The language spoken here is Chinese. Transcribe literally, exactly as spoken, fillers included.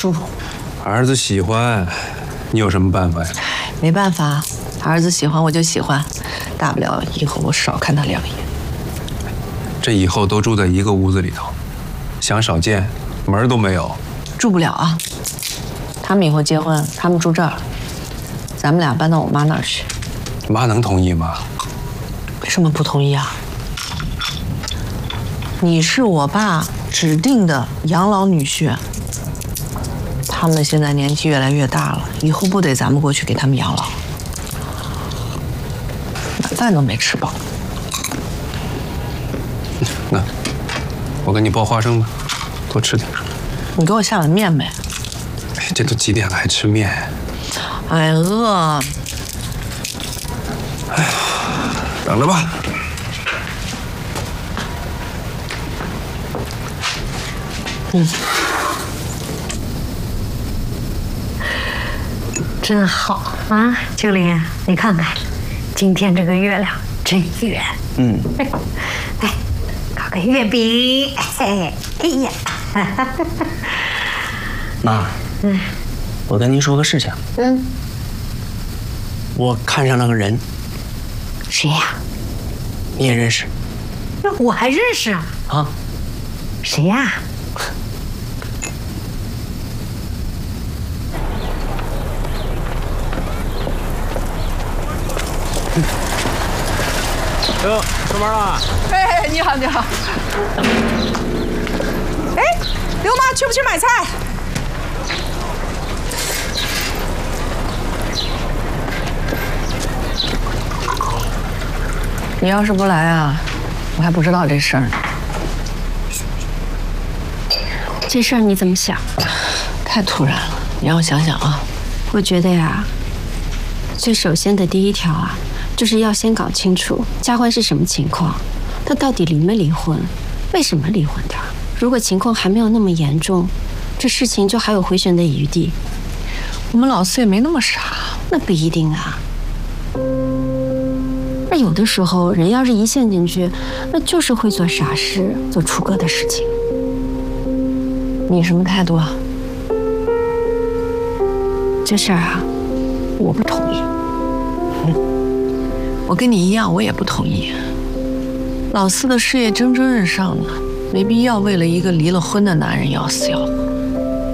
住。 儿子喜欢，你有什么办法呀？ 没办法，儿子喜欢我就喜欢，大不了以后我少看他两眼。 这以后都住在一个屋子里头，想少见，门儿都没有。 住不了啊！他们以后结婚，他们住这儿，咱们俩搬到我妈那儿去。 妈能同意吗？ 为什么不同意啊？你是我爸指定的养老女婿，他们现在年纪越来越大了，以后不得咱们过去给他们养老？晚饭都没吃饱。 那我给你包花生吧，多吃点。 你给我下碗面呗。 哎，这都几点了还吃面？ 哎，饿。 哎呀，等着吧。 嗯，真好啊，秋玲，你看看，今天这个月亮真圆。嗯，来，搞个月饼。哎呀， 妈，嗯，我跟您说个事情。嗯，我看上了个人。 谁呀？ 你也认识？ 那我还认识啊？ 啊？ 谁呀？ 哟，上班了？ 哎，你好，你好。哎，刘妈，去不去买菜？你要是不来啊，我还不知道这事儿呢。 这事儿你怎么想？ 太突然了，你让我想想啊。 我觉得呀，最首先的第一条啊，就是要先搞清楚佳欢是什么情况，他到底离没离婚，为什么离婚的？如果情况还没有那么严重，这事情就还有回旋的余地。 我们老四也没那么傻。 那不一定啊。那有的时候人要是一陷进去，那就是会做傻事，做出格的事情。 你什么态度啊？ 这事儿啊，我不同意。 我跟你一样，我也不同意。老四的事业蒸蒸日上呢，没必要为了一个离了婚的男人要死要活。